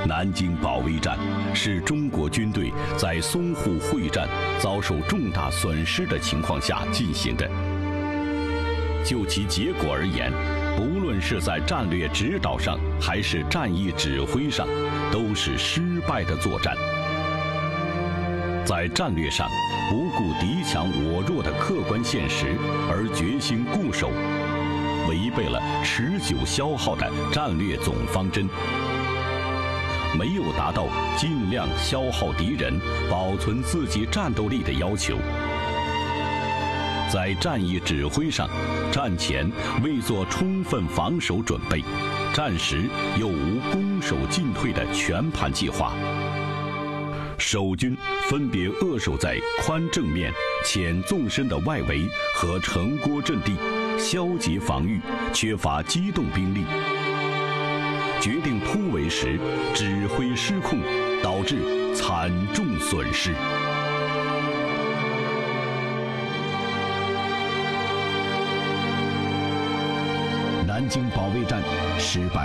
南京保卫战是中国军队在淞沪会战遭受重大损失的情况下进行的。就其结果而言，不论是在战略指导上还是战役指挥上，都是失败的作战。在战略上，不顾敌强我弱的客观现实而决心固守，违背了持久消耗的战略总方针，没有达到尽量消耗敌人、保存自己战斗力的要求。在战役指挥上，战前未做充分防守准备，战时又无攻守进退的全盘计划。守军分别扼守在宽正面、浅纵深的外围和城郭阵地，消极防御，缺乏机动兵力。决定突围时，指挥失控，导致惨重损失。南京保卫战失败。